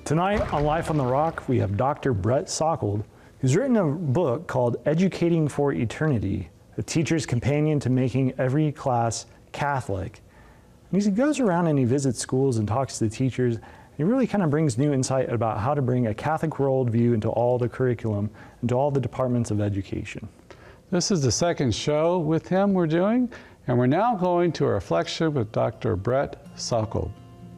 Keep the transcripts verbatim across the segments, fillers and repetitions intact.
Tonight on Life on the Rock, we have Doctor Brett Sockold, who's written a book called Educating for Eternity, a teacher's companion to making every class Catholic. And he goes around and he visits schools and talks to the teachers. And he really kind of brings new insight about how to bring a Catholic worldview into all the curriculum, into all the departments of education. This is the second show with him we're doing, and we're now going to a reflection with Doctor Brett Sockold.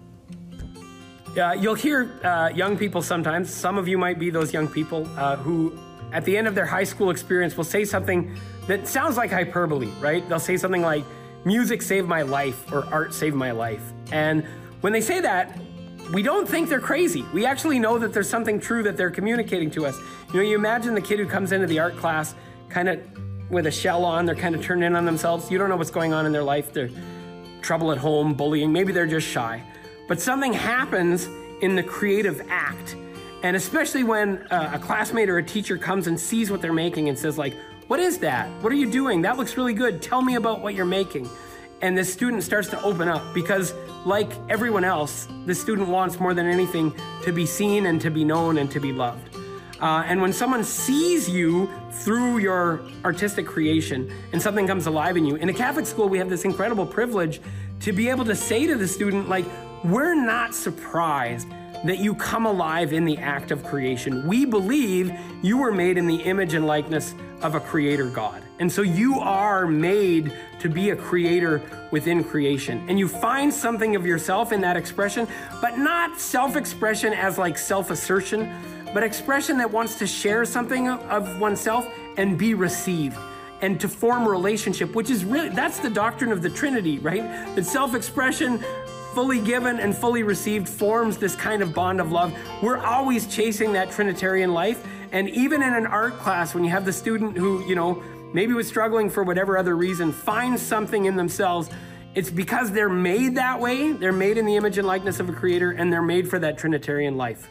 Uh, you'll hear uh, young people sometimes, some of you might be those young people uh, who at the end of their high school experience will say something that sounds like hyperbole, right? They'll say something like, music saved my life or art saved my life. And when they say that, we don't think they're crazy. We actually know that there's something true that they're communicating to us. You know, you imagine the kid who comes into the art class kind of with a shell on, they're kind of turned in on themselves. You don't know what's going on in their life. They're trouble at home, bullying, maybe they're just shy. But something happens in the creative act. And especially when uh, a classmate or a teacher comes and sees what they're making and says like, what is that? What are you doing? That looks really good. Tell me about what you're making. And the student starts to open up because like everyone else, the student wants more than anything to be seen and to be known and to be loved. Uh, and when someone sees you through your artistic creation and something comes alive in you, in a Catholic school, we have this incredible privilege to be able to say to the student, like, we're not surprised that you come alive in the act of creation. We believe you were made in the image and likeness of a creator God. And so you are made to be a creator within creation. And you find something of yourself in that expression, but not self-expression as like self-assertion, but expression that wants to share something of oneself and be received and to form a relationship, which is really, that's the doctrine of the Trinity, right? That self-expression, fully given and fully received, forms this kind of bond of love. We're always chasing that Trinitarian life. And even in an art class, when you have the student who, you know, maybe was struggling for whatever other reason, finds something in themselves, it's because they're made that way. They're made in the image and likeness of a creator, and they're made for that Trinitarian life.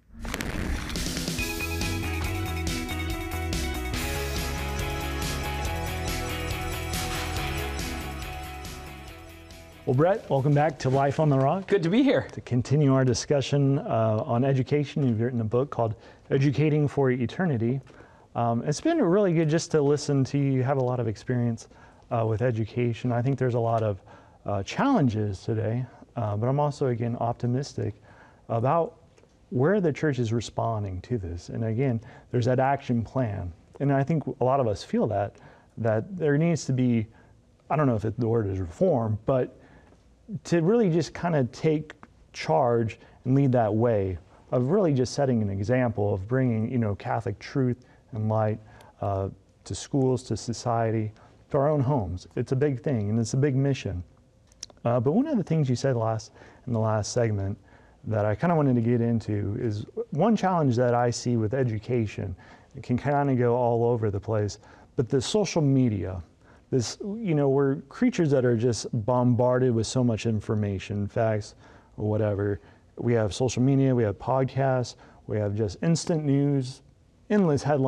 Well, Brett, welcome back to Life on the Rock. Good to be here. To continue our discussion uh, on education, you've written a book called Educating for Eternity. Um, it's been really good just to listen to you. You have a lot of experience uh, with education. I think there's a lot of uh, challenges today, uh, but I'm also, again, optimistic about where the church is responding to this. And again, there's that action plan. And I think a lot of us feel that, that there needs to be, I don't know if it, the word is reform, but to really just kind of take charge and lead that way of really just setting an example of bringing, you know, Catholic truth and light uh, to schools, to society, to our own homes. It's a big thing and it's a big mission. Uh, but one of the things you said last in the last segment that I kind of wanted to get into is one challenge that I see with education. It can kind of go all over the place, but the social media. This, you know, we're creatures that are just bombarded with so much information, facts, or whatever. We have social media, we have podcasts, we have just instant news, endless headlines.